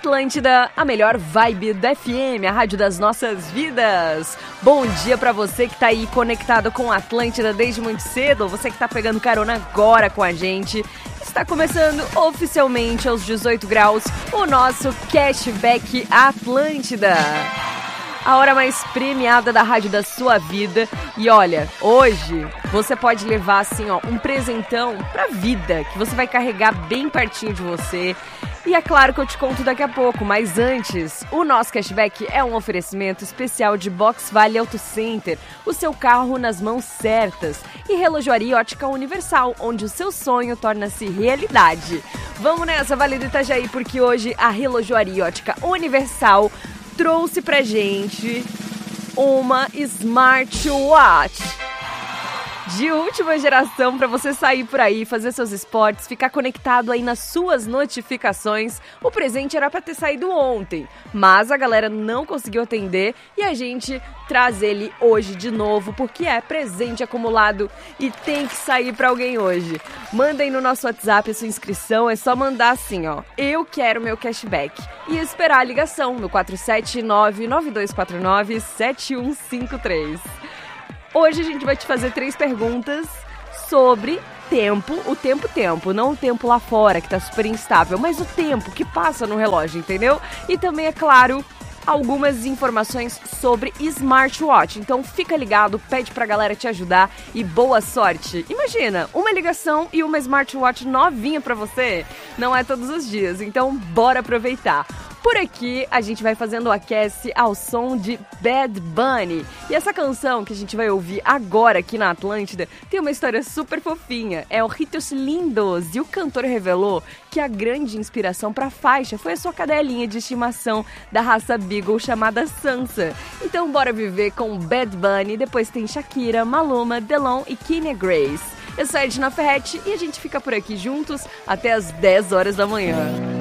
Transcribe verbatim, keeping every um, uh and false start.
Atlântida, a melhor vibe da F M, a rádio das nossas vidas. Bom dia pra você que tá aí conectado com a Atlântida desde muito cedo, você que tá pegando carona agora com a gente. Está começando oficialmente aos dezoito graus o nosso Cashback Atlântida. A hora mais premiada da rádio da sua vida. E olha, hoje você pode levar assim, ó, um presentão pra vida, que você vai carregar bem pertinho de você. E é claro que eu te conto daqui a pouco, mas antes, o nosso cashback é um oferecimento especial de Box Vale Auto Center, o seu carro nas mãos certas, e Relojoaria Ótica Universal, onde o seu sonho torna-se realidade. Vamos nessa, Vale do Itajaí, porque hoje a Relojoaria Ótica Universal trouxe pra gente uma smartwatch de última geração para você sair por aí, fazer seus esportes, ficar conectado aí nas suas notificações. O presente era para ter saído ontem, mas a galera não conseguiu atender e a gente traz ele hoje de novo, porque é presente acumulado e tem que sair para alguém hoje. Manda aí no nosso WhatsApp a sua inscrição, é só mandar assim, ó, eu quero meu cashback, e esperar a ligação no quatro sete nove, nove dois quatro nove, sete um cinco três. Hoje a gente vai te fazer três perguntas sobre tempo, o tempo tempo, não o tempo lá fora que tá super instável, mas o tempo que passa no relógio, entendeu? E também, é claro, algumas informações sobre smartwatch. Então fica ligado, pede pra galera te ajudar e boa sorte. Imagina, uma ligação e uma smartwatch novinha pra você. Não é todos os dias, então bora aproveitar. Por aqui, a gente vai fazendo o aquece ao som de Bad Bunny. E essa canção que a gente vai ouvir agora aqui na Atlântida tem uma história super fofinha. É o Ritos Lindos. E o cantor revelou que a grande inspiração para a faixa foi a sua cadelinha de estimação da raça Beagle chamada Sansa. Então bora viver com Bad Bunny. Depois tem Shakira, Maluma, Delon e Kenya Grace. Eu sou a Edna Ferretti e a gente fica por aqui juntos até as dez horas da manhã.